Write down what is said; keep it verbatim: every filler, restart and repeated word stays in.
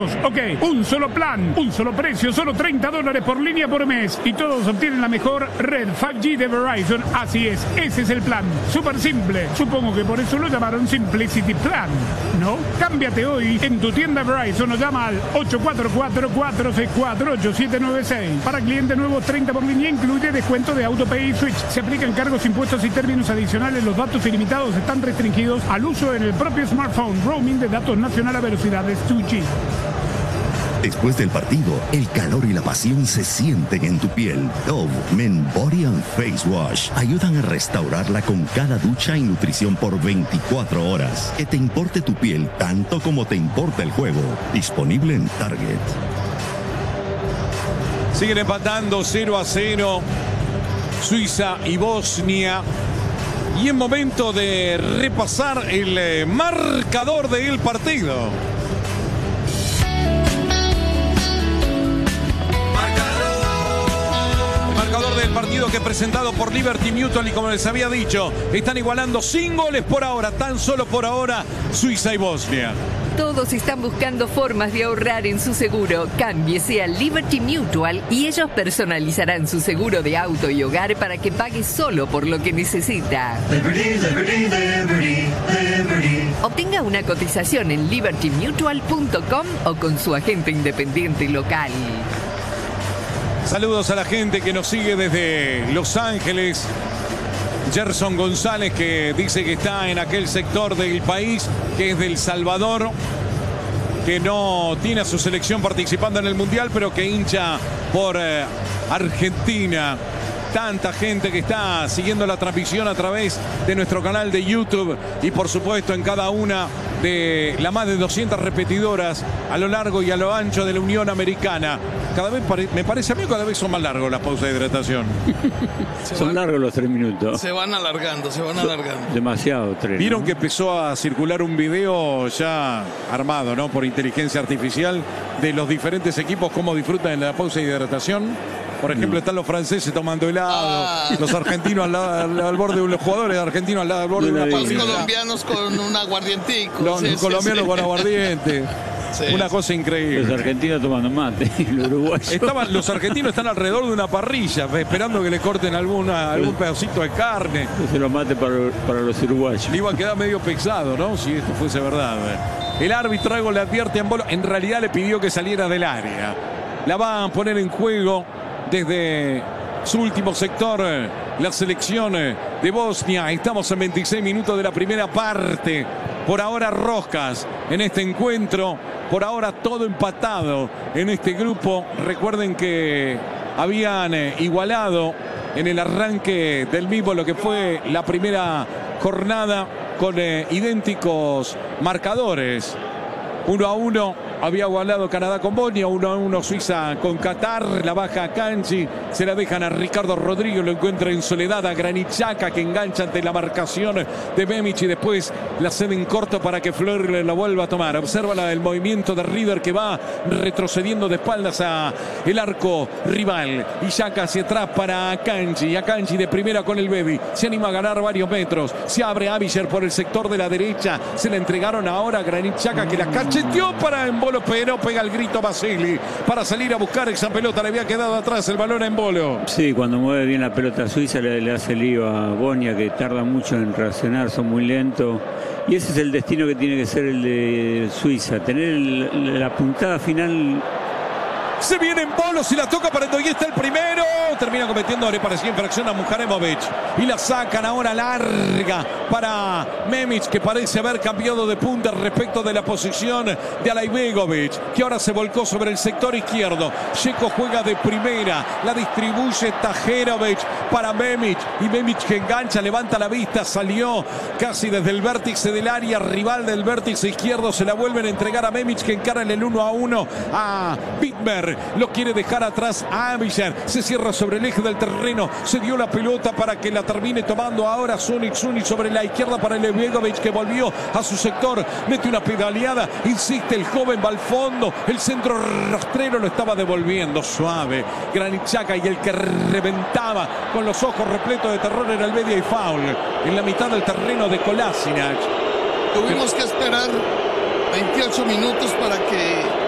Ok, un solo plan, un solo precio, solo treinta dólares por línea por mes. Y todos obtienen la mejor red cinco G de Verizon. Así es, ese es el plan. Súper simple. Supongo que por eso lo llamaron Simplicity Plan, ¿no? Cámbiate hoy en tu tienda Verizon o llama al ocho cuatro cuatro, cuatro seis cuatro, ocho siete nueve seis. Para clientes nuevos, treinta por línea incluye descuento de AutoPay y Switch. Se aplican cargos, impuestos y términos adicionales. Los datos ilimitados están restringidos al uso en el propio smartphone. Roaming de datos nacional a velocidades dos G. Después del partido, el calor y la pasión se sienten en tu piel. Dove Men Body and Face Wash ayudan a restaurarla con cada ducha y nutrición por veinticuatro horas. Que te importe tu piel tanto como te importa el juego. Disponible en Target. Siguen empatando cero a cero Suiza y Bosnia. Y es momento de repasar el marcador del partido. Del partido que presentado por Liberty Mutual, y como les había dicho, están igualando sin goles por ahora, tan solo por ahora, Suiza y Bosnia. Todos están buscando formas de ahorrar en su seguro. Cámbiese a Liberty Mutual y ellos personalizarán su seguro de auto y hogar para que pague solo por lo que necesita. Liberty, Liberty, Liberty, Liberty. Obtenga una cotización en liberty mutual punto com o con su agente independiente local. Saludos a la gente que nos sigue desde Los Ángeles. Gerson González, que dice que está en aquel sector del país que es del Salvador, que no tiene a su selección participando en el Mundial, pero que hincha por eh, Argentina. Tanta gente que está siguiendo la transmisión a través de nuestro canal de YouTube y por supuesto en cada una de las más de doscientas repetidoras a lo largo y a lo ancho de la Unión Americana. Cada vez pare me parece a mí cada vez son más largos las pausas de hidratación. Son van, largos los tres minutos. Se van alargando, se van alargando. Demasiado tres. Vieron ¿no? que empezó a circular un video ya armado, ¿no? Por inteligencia artificial de los diferentes equipos cómo disfrutan de la pausa de hidratación. Por ejemplo, están los franceses tomando helado, ah. los argentinos al, lado, al, al borde de los jugadores argentinos al lado al borde de una Los colombianos con un aguardientico. Los, sí, los sí, colombianos sí. con aguardiente. Sí. Una cosa increíble. Los argentinos tomando mate y los uruguayos. Estaban, los argentinos están alrededor de una parrilla, esperando que le corten alguna, algún pedacito de carne. Se lo mate para, para los uruguayos. Le iba a quedar medio pesado, ¿no? Si esto fuese verdad. El árbitro algo le advierte a Embolo. En realidad le pidió que saliera del área. La van a poner en juego desde su último sector la selección de Bosnia. Estamos en veintiséis minutos de la primera parte. Por ahora roscas en este encuentro. Por ahora todo empatado en este grupo. Recuerden que habían igualado en el arranque del mismo lo que fue la primera jornada con eh, idénticos marcadores. uno a uno. Había igualado Canadá con Bosnia, uno a uno Suiza con Qatar, la baja a Kanji, se la dejan a Ricardo Rodríguez, lo encuentra en soledad a Granit Xhaka, que engancha ante la marcación de Memić y después la cede en corto para que Fleury la vuelva a tomar. Observa la, el movimiento de River que va retrocediendo de espaldas a el arco rival y Xhaka hacia atrás para Kanji, a Kanji de primera con el Bebi, se anima a ganar varios metros, se abre Abiger por el sector de la derecha, se la entregaron ahora a Granit Xhaka que la cacheteó para Embolo. Pero pega el grito Basili para salir a buscar esa pelota. Le había quedado atrás el balón a Embolo. Sí, cuando mueve bien la pelota suiza le, le hace lío a Bosnia, que tarda mucho en reaccionar, son muy lentos. Y ese es el destino que tiene que ser el de Suiza, tener el, la puntada final. Se viene Embolo, si la toca para el está el primero. Termina cometiendo, le parecía infracción a Muharemovic. Y la sacan ahora larga para Memić, que parece haber cambiado de punta respecto de la posición de Alaibegovic, que ahora se volcó sobre el sector izquierdo. Checo juega de primera, la distribuye Tajerovic para Memić. Y Memić que engancha, levanta la vista, salió casi desde el vértice del área rival del vértice izquierdo. Se la vuelven a entregar a Memić, que encara en el uno a uno a Bitmer. Lo quiere dejar atrás a Abiger. Se cierra sobre el eje del terreno. Se dio la pelota para que la termine tomando ahora Sonic Suni sobre la izquierda para Alaibegovic, que volvió a su sector. Mete una pedaleada. Insiste el joven, va al fondo. El centro rastrero lo estaba devolviendo suave. Granit Xhaka, y el que reventaba con los ojos repletos de terror era el media y foul en la mitad del terreno de Kolasinac. Tuvimos que esperar veintiocho minutos para que